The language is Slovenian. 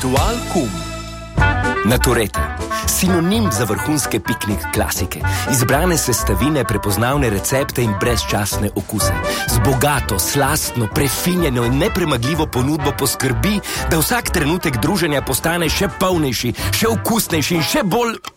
Ritual kum. Natureta. Sinonim za vrhunske piknik klasike. Izbrane sestavine, prepoznavne recepte in brezčasne okuse. Z bogato, slastno, prefinjeno in nepremagljivo ponudbo poskrbi, da vsak trenutek druženja postane še polnejši, še okusnejši in še bolj